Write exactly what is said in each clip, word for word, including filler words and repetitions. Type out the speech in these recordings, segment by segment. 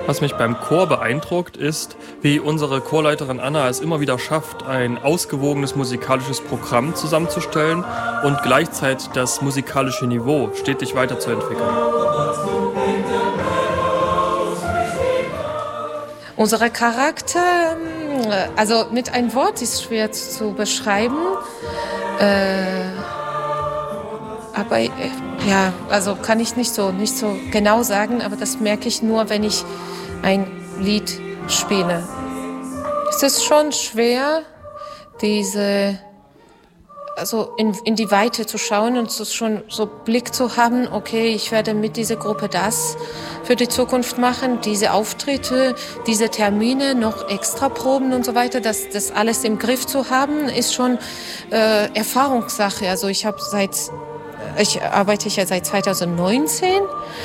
Was mich beim Chor beeindruckt, ist, wie unsere Chorleiterin Anna es immer wieder schafft, ein ausgewogenes musikalisches Programm zusammenzustellen und gleichzeitig das musikalische Niveau stetig weiterzuentwickeln. Unser Charakter, also mit einem Wort ist schwer zu beschreiben, äh, aber äh, ja, also kann ich nicht so, nicht so genau sagen, aber das merke ich nur, wenn ich ein Lied spiele. Es ist schon schwer, diese, also in, in die Weite zu schauen und so schon so Blick zu haben, okay, ich werde mit dieser Gruppe das für die Zukunft machen, diese Auftritte, diese Termine, noch extra Proben und so weiter, das, das alles im Griff zu haben, ist schon äh, Erfahrungssache. Also ich habe seit, ich arbeite ja seit zweitausendneunzehn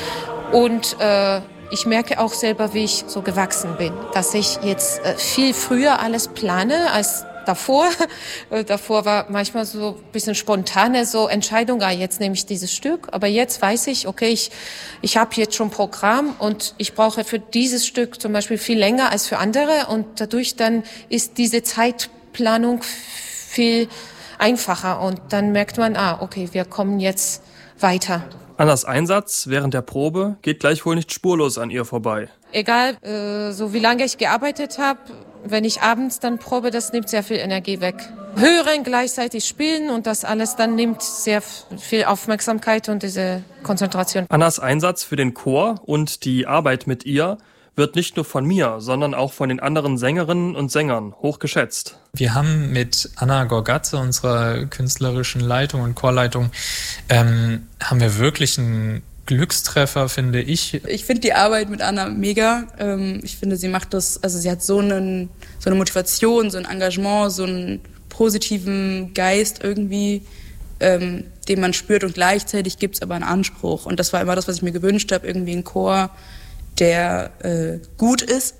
und äh, ich merke auch selber, wie ich so gewachsen bin, dass ich jetzt äh, viel früher alles plane als davor. Davor war manchmal so ein bisschen spontane so Entscheidung, ah, jetzt nehme ich dieses Stück. Aber jetzt weiß ich, okay, ich, ich habe jetzt schon Programm und ich brauche für dieses Stück zum Beispiel viel länger als für andere. Und dadurch dann ist diese Zeitplanung viel einfacher. Und dann merkt man, ah, okay, wir kommen jetzt weiter. Annas Einsatz während der Probe geht gleichwohl nicht spurlos an ihr vorbei. Egal, äh, so wie lange ich gearbeitet habe, wenn ich abends dann probe, das nimmt sehr viel Energie weg. Hören, gleichzeitig spielen und das alles dann nimmt sehr viel Aufmerksamkeit und diese Konzentration. Annas Einsatz für den Chor und die Arbeit mit ihr wird nicht nur von mir, sondern auch von den anderen Sängerinnen und Sängern hoch geschätzt. Wir haben mit Anna Gorgatze, unserer künstlerischen Leitung und Chorleitung, ähm, haben wir wirklich einen Glückstreffer, finde ich. Ich finde die Arbeit mit Anna mega. Ähm, ich finde, sie macht das, also sie hat so, einen, so eine Motivation, so ein Engagement, so einen positiven Geist irgendwie, ähm, den man spürt und gleichzeitig gibt es aber einen Anspruch. Und das war immer das, was ich mir gewünscht habe, irgendwie ein Chor, der äh, gut ist,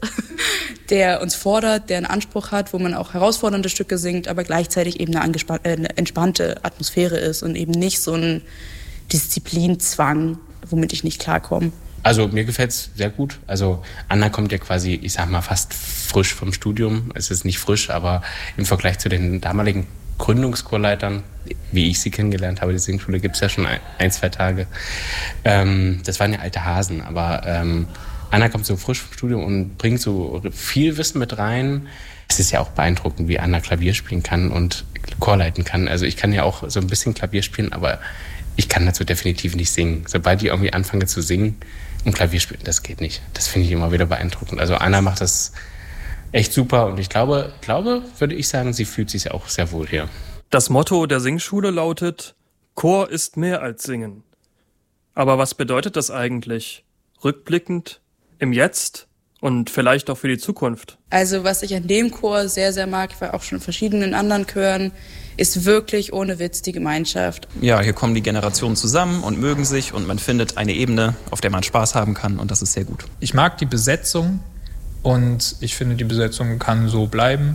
der uns fordert, der einen Anspruch hat, wo man auch herausfordernde Stücke singt, aber gleichzeitig eben eine, angespan- äh, eine entspannte Atmosphäre ist und eben nicht so ein Disziplinzwang, womit ich nicht klarkomme. Also mir gefällt's sehr gut. Also Anna kommt ja quasi, ich sag mal, fast frisch vom Studium. Es ist nicht frisch, aber im Vergleich zu den damaligen Gründungschorleitern, wie ich sie kennengelernt habe, die Singschule gibt's ja schon ein, ein zwei Tage. Ähm, das waren ja alte Hasen, aber ähm, Anna kommt so frisch vom Studium und bringt so viel Wissen mit rein. Es ist ja auch beeindruckend, wie Anna Klavier spielen kann und Chorleiten kann. Also ich kann ja auch so ein bisschen Klavier spielen, aber ich kann dazu definitiv nicht singen. Sobald ich irgendwie anfange zu singen und Klavier spielen, das geht nicht. Das finde ich immer wieder beeindruckend. Also Anna macht das echt super und ich glaube, glaube, würde ich sagen, sie fühlt sich auch sehr wohl hier. Das Motto der Singschule lautet: Chor ist mehr als Singen. Aber was bedeutet das eigentlich? Rückblickend, im Jetzt und vielleicht auch für die Zukunft? Also was ich an dem Chor sehr, sehr mag, ich war auch schon in verschiedenen anderen Chören, ist wirklich ohne Witz die Gemeinschaft. Ja, hier kommen die Generationen zusammen und mögen sich und man findet eine Ebene, auf der man Spaß haben kann und das ist sehr gut. Ich mag die Besetzung und ich finde, die Besetzung kann so bleiben.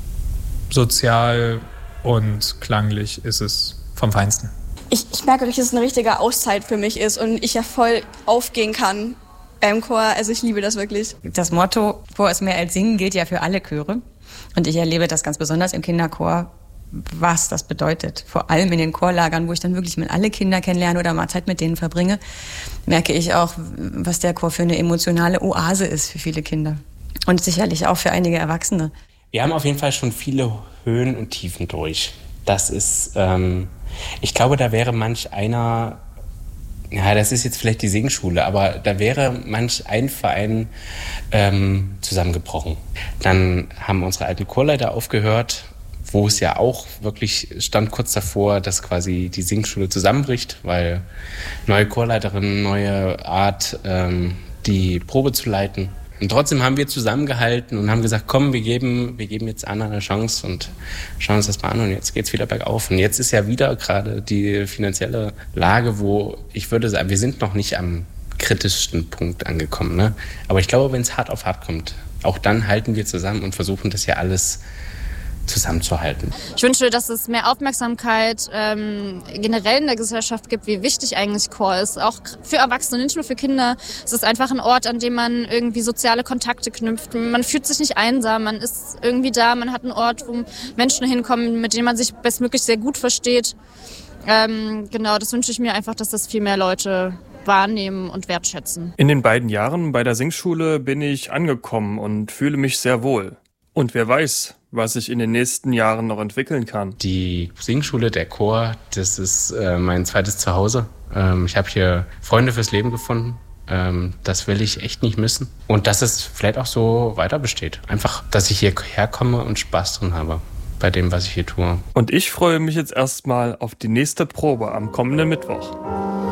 Sozial und klanglich ist es vom Feinsten. Ich, ich merke wirklich, dass es eine richtige Auszeit für mich ist und ich ja voll aufgehen kann beim Chor. Also ich liebe das wirklich. Das Motto Chor ist mehr als Singen gilt ja für alle Chöre und ich erlebe das ganz besonders im Kinderchor, was das bedeutet. Vor allem in den Chorlagern, wo ich dann wirklich mit alle Kinder kennenlerne oder mal Zeit mit denen verbringe, merke ich auch, was der Chor für eine emotionale Oase ist für viele Kinder. Und sicherlich auch für einige Erwachsene. Wir haben auf jeden Fall schon viele Höhen und Tiefen durch. Das ist, ähm, ich glaube, da wäre manch einer, ja, das ist jetzt vielleicht die Singschule, aber da wäre manch ein Verein ähm, zusammengebrochen. Dann haben unsere alten Chorleiter aufgehört, wo es ja auch wirklich stand kurz davor, dass quasi die Singschule zusammenbricht, weil neue Chorleiterinnen, neue Art, ähm, die Probe zu leiten. Und trotzdem haben wir zusammengehalten und haben gesagt, komm, wir geben, wir geben jetzt Anna eine Chance und schauen uns das mal an und jetzt geht's wieder bergauf. Und jetzt ist ja wieder gerade die finanzielle Lage, wo ich würde sagen, wir sind noch nicht am kritischsten Punkt angekommen, ne? Aber ich glaube, wenn es hart auf hart kommt, auch dann halten wir zusammen und versuchen das ja alles zusammenzuhalten. Ich wünsche, dass es mehr Aufmerksamkeit ähm, generell in der Gesellschaft gibt, wie wichtig eigentlich Chor ist. Auch für Erwachsene, nicht nur für Kinder. Es ist einfach ein Ort, an dem man irgendwie soziale Kontakte knüpft. Man fühlt sich nicht einsam, man ist irgendwie da, man hat einen Ort, wo Menschen hinkommen, mit denen man sich bestmöglich sehr gut versteht. Ähm, genau, das wünsche ich mir einfach, dass das viel mehr Leute wahrnehmen und wertschätzen. In den beiden Jahren bei der Singschule bin ich angekommen und fühle mich sehr wohl. Und wer weiß, was sich in den nächsten Jahren noch entwickeln kann. Die Singschule, der Chor, das ist äh, mein zweites Zuhause. Ähm, ich habe hier Freunde fürs Leben gefunden. Ähm, das will ich echt nicht missen. Und dass es vielleicht auch so weiter besteht. Einfach, dass ich hierher komme und Spaß drin habe bei dem, was ich hier tue. Und ich freue mich jetzt erstmal auf die nächste Probe am kommenden Mittwoch.